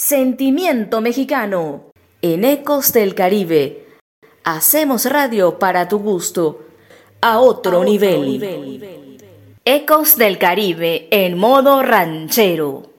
Sentimiento mexicano. En Ecos del Caribe. Hacemos radio para tu gusto. A otro nivel. Ecos del Caribe en modo ranchero.